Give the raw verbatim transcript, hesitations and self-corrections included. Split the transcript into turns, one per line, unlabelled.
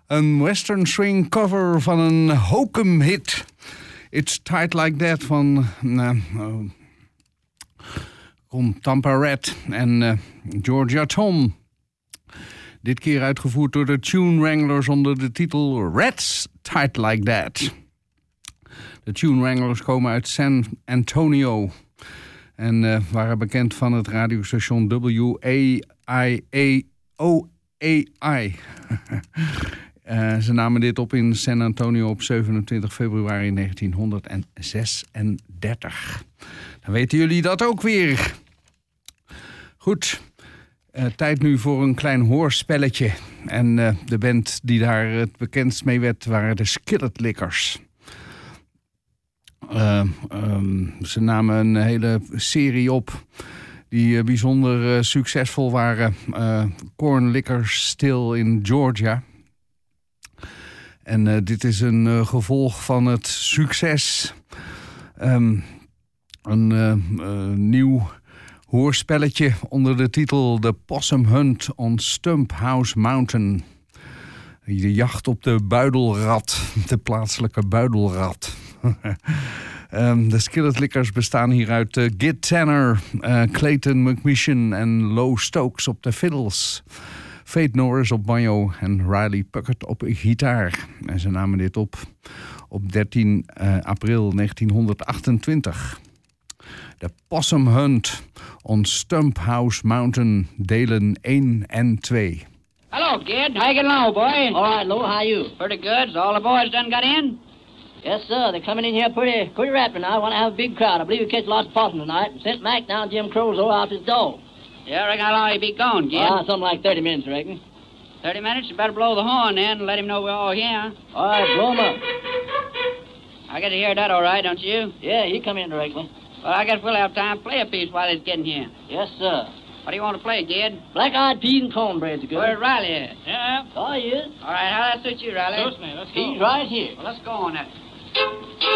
Een western swing cover van een hokum hit. It's Tight Like That van uh, uh, Tampa Red en uh, Georgia Tom. Dit keer uitgevoerd door de Tune Wranglers onder de titel Reds Tight Like That. De Tune Wranglers komen uit San Antonio en uh, waren bekend van het radiostation W A I O A I. Uh, ze namen dit op in San Antonio op zevenentwintig februari negentienhonderdzesendertig. Dan weten jullie dat ook weer. Goed, uh, tijd nu voor een klein hoorspelletje. En uh, de band die daar het bekendst mee werd waren de Skillet Lickers. Uh, um, ze namen een hele serie op die uh, bijzonder uh, succesvol waren. Uh, Corn Lickers Still in Georgia. En uh, dit is een uh, gevolg van het succes. Um, een uh, uh, nieuw hoorspelletje onder de titel The Possum Hunt on Stump House Mountain. De jacht op de buidelrat, de plaatselijke buidelrat. um, de Skillet Lickers bestaan hier uit uh, Git Tanner, uh, Clayton McMission en Lo Stokes op de fiddles. Fate Norris op banjo en Riley Puckett op gitaar. En ze namen dit op op dertien april negentienhonderdachtentwintig. The Possum Hunt on Stump House Mountain, delen één en twee.
Hello, kid. How you getting along, boy?
All right, Lou. How you?
Pretty good. So all the boys done got in?
Yes, sir. They're coming in here pretty pretty rapid now. I want to have a big crowd. I believe we catch lots of possum tonight. Sent Mac down Jim Crow's out his door.
Yeah, I reckon how long you be gone, kid?
Uh, something like thirty minutes, I reckon.
Thirty minutes? You better blow the horn then and let him know we're all here.
All right, blow him up.
I get to hear that all right, don't you?
Yeah, he come in directly.
Well, I guess we'll have time to play a piece while he's getting here.
Yes, sir.
What do you want to play, kid?
Black-eyed peas and cornbread's good.
Where's Riley at?
Yeah. Oh, he is.
All right, how that suit you, Riley?
Suits me. Let's go. He's right here.
Well, let's go on that.